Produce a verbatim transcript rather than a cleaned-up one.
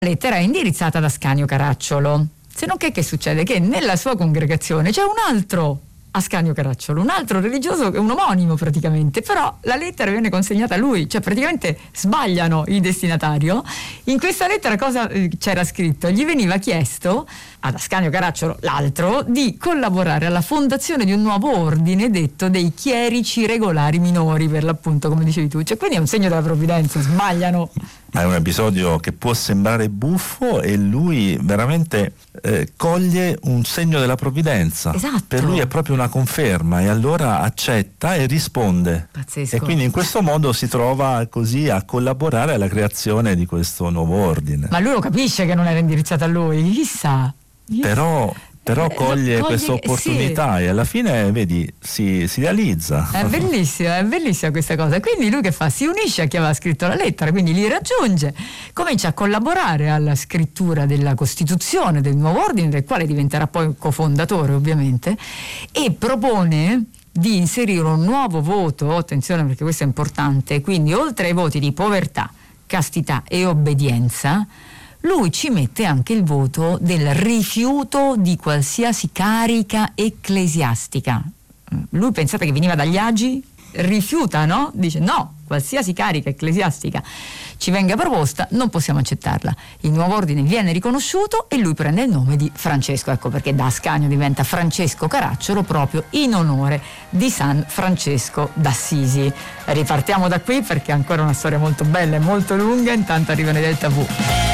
La lettera è indirizzata ad Ascanio Caracciolo, se non che che succede? Che nella sua congregazione c'è un altro Ascanio Caracciolo, un altro religioso, un omonimo praticamente, però la lettera viene consegnata a lui, cioè praticamente sbagliano il destinatario. In questa lettera cosa c'era scritto? Gli veniva chiesto ad Ascanio Caracciolo, l'altro, di collaborare alla fondazione di un nuovo ordine detto dei chierici regolari minori, per l'appunto, come dicevi tu, cioè quindi è un segno della provvidenza, sbagliano. Ma è un episodio che può sembrare buffo e lui veramente eh, coglie un segno della provvidenza. Esatto. Per lui è proprio una conferma e allora accetta e risponde. Pazzesco. E quindi in questo modo si trova così a collaborare alla creazione di questo nuovo ordine. Ma lui lo capisce che non era indirizzato a lui, chissà. Però... però Eh, coglie, coglie questa opportunità, sì. E alla fine vedi si, si realizza. È bellissima, è bellissima questa cosa. Quindi lui che fa? Si unisce a chi aveva scritto la lettera, quindi li raggiunge, comincia a collaborare alla scrittura della Costituzione del nuovo ordine, del quale diventerà poi cofondatore ovviamente, e propone di inserire un nuovo voto, attenzione perché questo è importante, quindi oltre ai voti di povertà, castità e obbedienza, lui ci mette anche il voto del rifiuto di qualsiasi carica ecclesiastica. Lui, pensate che veniva dagli agi? Rifiuta, no? Dice no, qualsiasi carica ecclesiastica ci venga proposta non possiamo accettarla. Il nuovo ordine viene riconosciuto e lui prende il nome di Francesco, ecco perché da Ascanio diventa Francesco Caracciolo, proprio in onore di San Francesco d'Assisi. Ripartiamo da qui perché è ancora una storia molto bella e molto lunga, intanto arriva Nel Tavù.